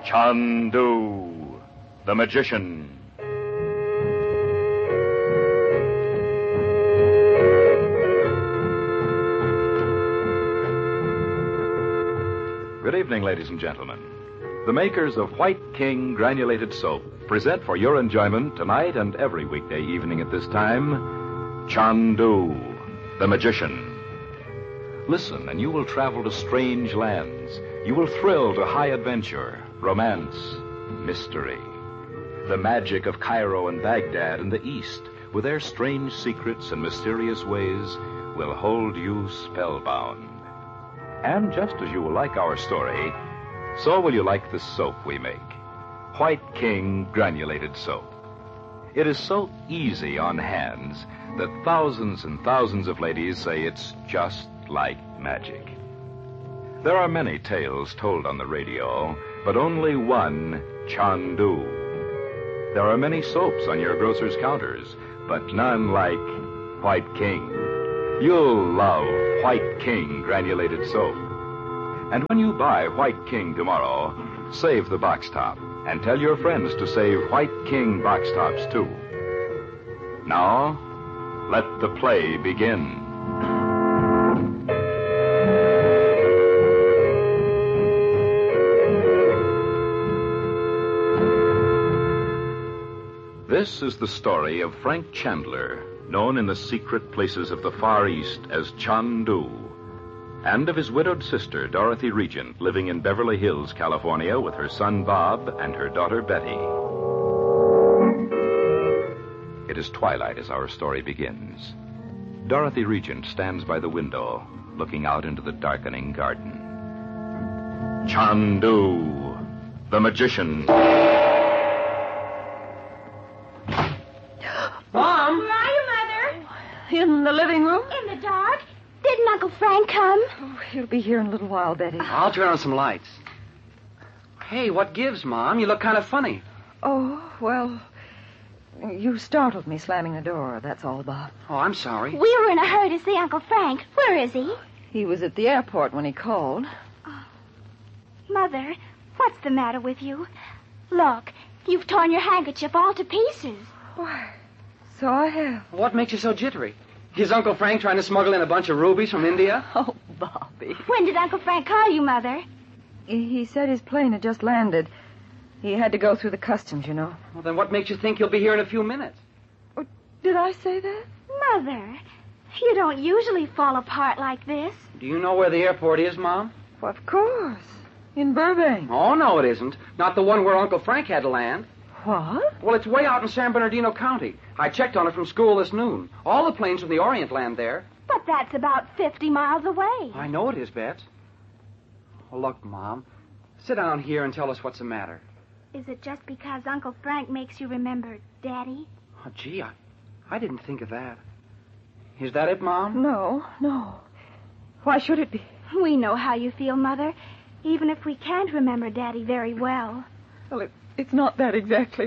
Chandu, the magician. Good evening, ladies and gentlemen. The makers of White King Granulated Soap present for your enjoyment tonight and every weekday evening at this time, Chandu, the magician. Listen, and you will travel to strange lands. You will thrill to high adventure, romance, mystery. The magic of Cairo and Baghdad and the East, with their strange secrets and mysterious ways, will hold you spellbound. And just as you will like our story, so will you like the soap we make. White King Granulated Soap. It is so easy on hands that thousands and thousands of ladies say it's just like magic. There are many tales told on the radio, but only one Chandu. There are many soaps on your grocer's counters, but none like White King. You'll love White King Granulated Soap. And when you buy White King tomorrow, save the box top and tell your friends to save White King box tops too. Now, let the play begin. This is the story of Frank Chandler, known in the secret places of the Far East as Chandu, and of his widowed sister, Dorothy Regent, living in Beverly Hills, California, with her son Bob and her daughter Betty. It is twilight as our story begins. Dorothy Regent stands by the window, looking out into the darkening garden. Chandu, the magician. Mom! Where are you, Mother? In the living room? In the dark? Didn't Uncle Frank come? Oh, he'll be here in a little while, Betty. I'll turn on some lights. Hey, what gives, Mom? You look kind of funny. Oh, well, you startled me slamming the door. That's all, Bob. Oh, I'm sorry. We were in a hurry to see Uncle Frank. Where is he? He was at the airport when he called. Oh. Mother, what's the matter with you? Look, you've torn your handkerchief all to pieces. Why, so I have. What makes you so jittery? Is Uncle Frank trying to smuggle in a bunch of rubies from India? Oh, Bobby. When did Uncle Frank call you, Mother? He said his plane had just landed. He had to go through the customs, you know. Well, then what makes you think he'll be here in a few minutes? Oh, did I say that? Mother, you don't usually fall apart like this. Do you know where the airport is, Mom? Well, of course. In Burbank. Oh, no, it isn't. Not the one where Uncle Frank had to land. What? Well, it's way out in San Bernardino County. I checked on it from school this noon. All the planes from the Orient land there. But that's about 50 miles away. I know it is, Bets. Oh, look, Mom. Sit down here and tell us what's the matter. Is it just because Uncle Frank makes you remember Daddy? Oh, gee, I didn't think of that. Is that it, Mom? No. Why should it be? We know how you feel, Mother, even if we can't remember Daddy very well. Well, it's not that exactly.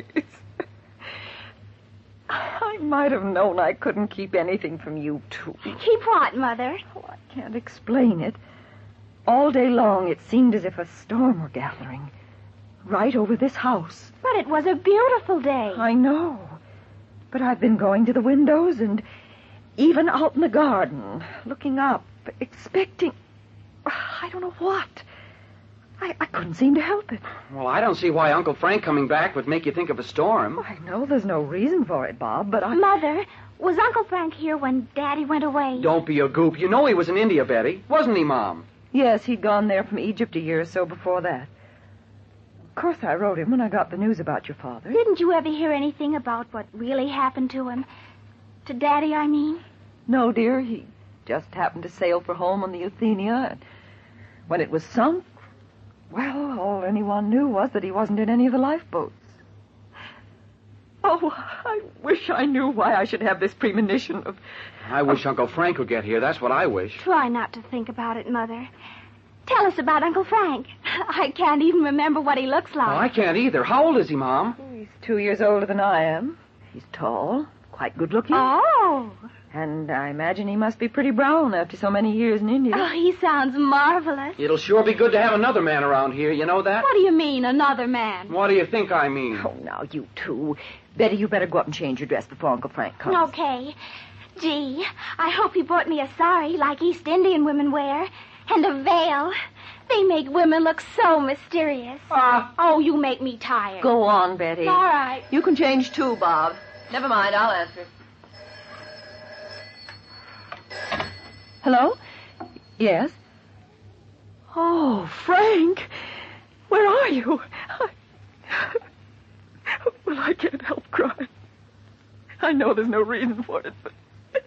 I might have known I couldn't keep anything from you, too. Keep what, Mother? Oh, I can't explain it. All day long, it seemed as if a storm were gathering. Right over this house. But it was a beautiful day. I know. But I've been going to the windows and even out in the garden, looking up, expecting... I don't know what. I couldn't seem to help it. Well, I don't see why Uncle Frank coming back would make you think of a storm. I know there's no reason for it, Bob, but Mother, was Uncle Frank here when Daddy went away? Don't be a goop. You know he was in India, Betty. Wasn't he, Mom? Yes, he'd gone there from Egypt a year or so before that. Of course, I wrote him when I got the news about your father. Didn't you ever hear anything about what really happened to him? To Daddy, I mean? No, dear. He just happened to sail for home on the Euthenia. And when it was sunk, well, all anyone knew was that he wasn't in any of the lifeboats. Oh, I wish I knew why I should have this premonition of... I wish Uncle Frank would get here. That's what I wish. Try not to think about it, Mother. Tell us about Uncle Frank. I can't even remember what he looks like. Oh, I can't either. How old is he, Mom? He's 2 years older than I am. He's tall, quite good-looking. Oh. And I imagine he must be pretty brown after so many years in India. Oh, he sounds marvelous. It'll sure be good to have another man around here, you know that? What do you mean, another man? What do you think I mean? Oh, now, you two. Betty, you better go up and change your dress before Uncle Frank comes. Okay. Gee, I hope he brought me a sari like East Indian women wear. And a veil. They make women look so mysterious. Oh, you make me tired. Go on, Betty. All right. You can change too, Bob. Never mind, I'll answer. Hello? Yes? Oh, Frank. Where are you? Well, I can't help crying. I know there's no reason for it, but...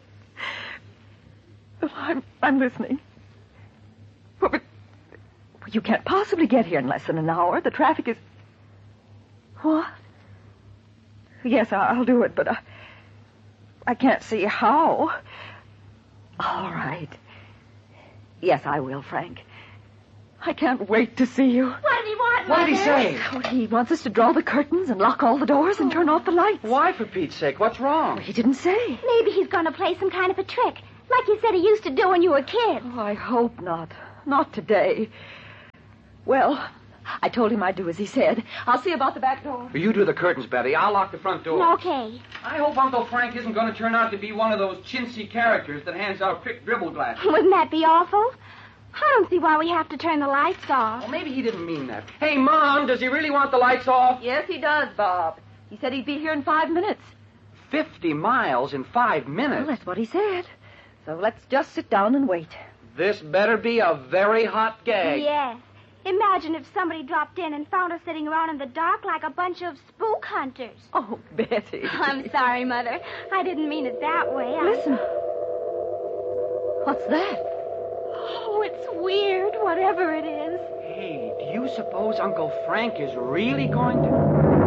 Well, I'm listening. But you can't possibly get here in less than an hour. The traffic is... What? Yes, I'll do it, but I can't see how. All right. Yes, I will, Frank. I can't wait to see you. What did he want, What did he Mother? say? Oh, he wants us to draw the curtains and lock all the doors and turn off the lights. Why, for Pete's sake? What's wrong? He didn't say. Maybe he's going to play some kind of a trick, like you said he used to do when you were kids. Oh, I hope not. Not today. Well, I told him I'd do as he said. I'll see about the back door. You do the curtains, Betty. I'll lock the front door. Okay. I hope Uncle Frank isn't going to turn out to be one of those chintzy characters that hands out quick dribble glasses. Wouldn't that be awful? I don't see why we have to turn the lights off. Well, maybe he didn't mean that. Hey, Mom, does he really want the lights off? Yes, he does, Bob. He said he'd be here in 5 minutes. 50 miles in 5 minutes. Well, that's what he said. So let's just sit down and wait. This better be a very hot gag. Yes. Imagine if somebody dropped in and found us sitting around in the dark like a bunch of spook hunters. Oh, Betty. I'm sorry, Mother. I didn't mean it that way. Listen. What's that? Oh, it's weird, whatever it is. Hey, do you suppose Uncle Frank is really going to...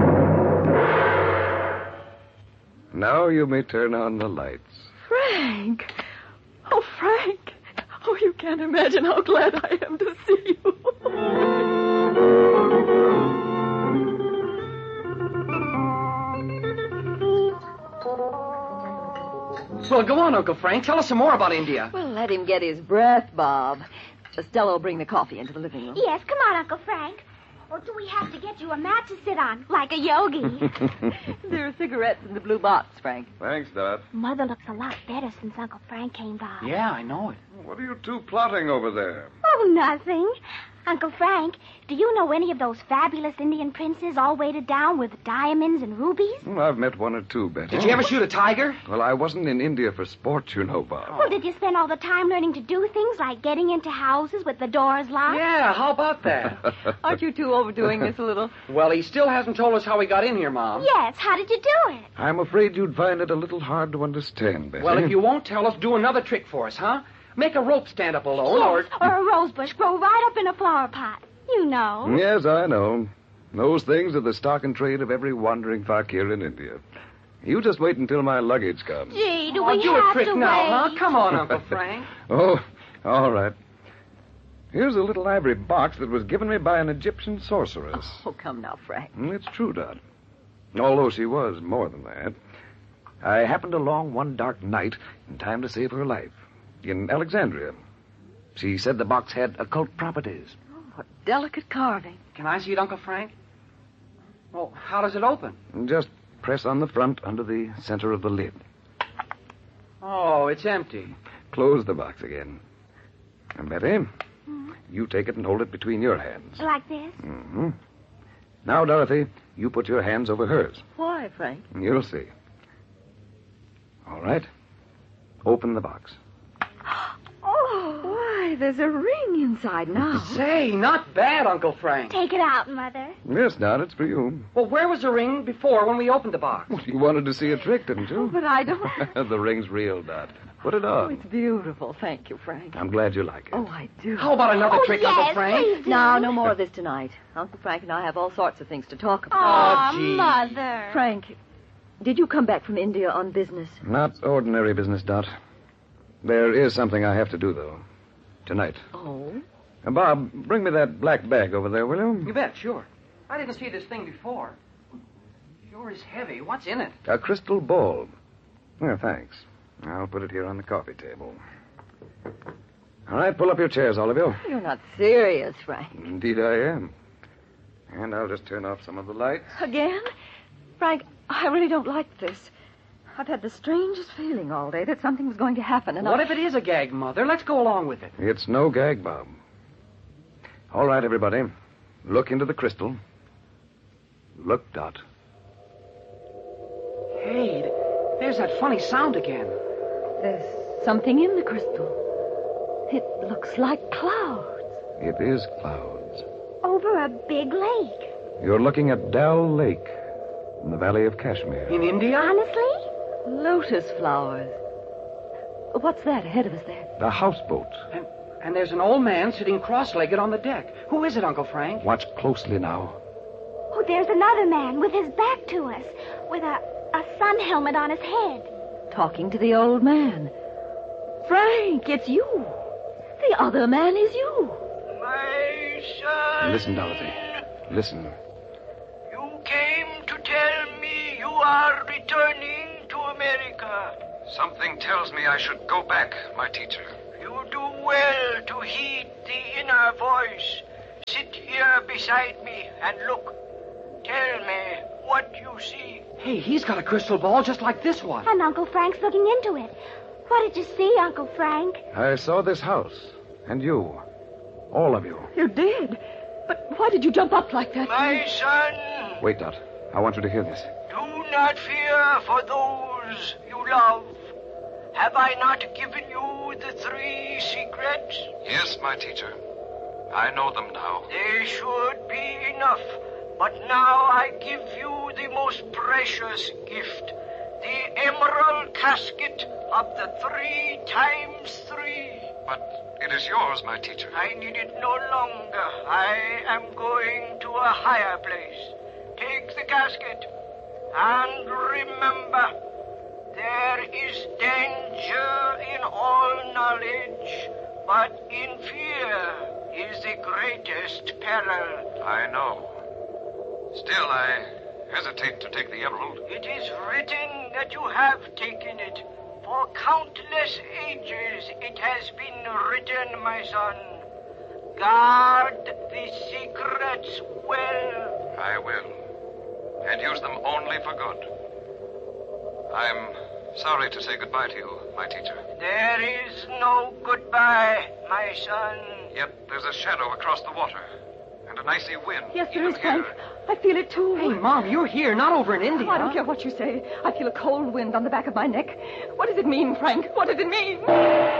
Now you may turn on the lights. Frank. Oh, Frank. Oh, you can't imagine how glad I am to see you. Well, go on, Uncle Frank. Tell us some more about India. Well, let him get his breath, Bob. Stella will bring the coffee into the living room. Yes, come on, Uncle Frank. Or do we have to get you a mat to sit on, like a yogi? There are cigarettes in the blue box, Frank. Thanks, Dot. Mother looks a lot better since Uncle Frank came by. Yeah, I know it. What are you two plotting over there? Oh, nothing. Uncle Frank, do you know any of those fabulous Indian princes all weighted down with diamonds and rubies? I've met one or two, Betty. Did you ever shoot a tiger? Well, I wasn't in India for sport, you know, Bob. Well, did you spend all the time learning to do things like getting into houses with the doors locked? Yeah, how about that? Aren't you two overdoing this a little? Well, he still hasn't told us how he got in here, Mom. Yes, how did you do it? I'm afraid you'd find it a little hard to understand, Betty. Well, if you won't tell us, do another trick for us, huh? Make a rope stand up alone, Yes, or a rose bush grow right up in a flower pot. You know. Yes, I know. Those things are the stock and trade of every wandering fakir in India. You just wait until my luggage comes. Gee, do Oh, we do have a trick to now, wait? huh? Come on, Uncle Frank. Oh, all right. Here's a little ivory box that was given me by an Egyptian sorceress. Oh, come now, Frank. It's true, Dot. Although she was more than that. I happened along one dark night in time to save her life. In Alexandria. She said the box had occult properties. Oh, what delicate carving. Can I see it, Uncle Frank? Well, how does it open? Just press on the front under the center of the lid. Oh, it's empty. Close the box again. And Betty, you take it and hold it between your hands. Like this? Mm-hmm. Now, Dorothy, you put your hands over hers. Why, Frank? You'll see. All right. Open the box. Oh, why, there's a ring inside now. Say, not bad, Uncle Frank. Take it out, Mother. Yes, Dot, it's for you. Well, where was the ring before when we opened the box? You wanted to see a trick, didn't Oh, you? but I don't... The ring's real, Dot. Put it Oh, on. it's beautiful. Thank you, Frank. I'm glad you like it. Oh, I do. How about another Oh, trick, yes, Uncle Frank? please do. Now, no more of this tonight. Uncle Frank and I have all sorts of things to talk about. Aw, Oh, gee. Mother. Frank, did you come back from India on business? Not ordinary business, Dot. There is something I have to do, though. Tonight. Oh? Bob, bring me that black bag over there, will you? You bet, sure. I didn't see this thing before. Sure is heavy. What's in it? A crystal ball. Well, thanks. I'll put it here on the coffee table. All right, pull up your chairs, all of you. You're not serious, Frank. Indeed I am. And I'll just turn off some of the lights. Again? Frank, I really don't like this. I've had the strangest feeling all day that something was going to happen, and What if it is a gag, Mother? Let's go along with it. It's no gag, Bob. All right, everybody. Look into the crystal. Look, Dot. Hey, there's that funny sound again. There's something in the crystal. It looks like clouds. It is clouds. Over a big lake. You're looking at Dal Lake in the Valley of Kashmir. In India? Honestly? Lotus flowers. What's that ahead of us there? The houseboat. And there's an old man sitting cross-legged on the deck. Who is it, Uncle Frank? Watch closely now. Oh, there's another man with his back to us, with a sun helmet on his head. Talking to the old man. Frank, it's you. The other man is you. My son. Listen, Dorothy. Listen. You came to tell me you are returning to America. Something tells me I should go back, my teacher. You do well to heed the inner voice. Sit here beside me and look. Tell me what you see. Hey, he's got a crystal ball just like this one. And Uncle Frank's looking into it. What did you see, Uncle Frank? I saw this house. And you. All of you. You did? But why did you jump up like that? My son, Wait, Dot. I want you to hear this. do not fear for those you love. Have I not given you the 3 secrets? Yes, my teacher. I know them now. They should be enough. But now I give you the most precious gift. The emerald casket of the 3 times 3. But it is yours, my teacher. I need it no longer. I am going to a higher place. Take the casket. And remember, there is danger in all knowledge, but in fear is the greatest peril. I know. Still, I hesitate to take the emerald. It is written that you have taken it. For countless ages it has been written, my son. Guard the secrets well. I will. And use them only for good. I'm sorry to say goodbye to you, my teacher. There is no goodbye, my son. Yet there's a shadow across the water. And an icy wind. Yes, there even is, Frank. here. I feel it, too. Hey, Mom, you're here, not over in India. I don't care what you say. I feel a cold wind on the back of my neck. What does it mean, Frank? What does it mean?